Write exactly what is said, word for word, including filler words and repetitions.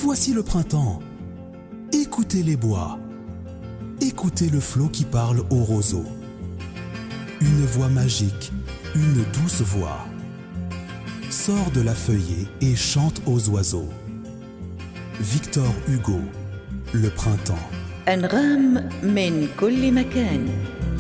voici le printemps. Écoutez les bois. Écoutez le flot qui parle aux roseaux. Une voix magique, une douce voix. Sors de la feuillée et chante aux oiseaux. Victor Hugo, le printemps. أنغام من كل مكان.